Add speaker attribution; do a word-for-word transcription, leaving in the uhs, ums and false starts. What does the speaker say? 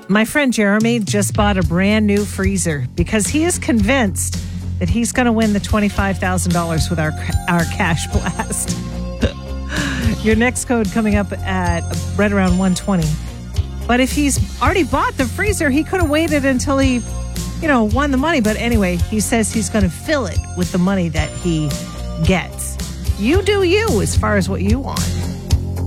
Speaker 1: My friend Jeremy just bought a brand new freezer because he is convinced that he's going to win the twenty-five thousand dollars with our our cash blast. Your next code coming up at right around one twenty. But if he's already bought the freezer, he could have waited until he, you know, won the money. But anyway, he says he's going to fill it with the money that he gets. You do you as far as what you want.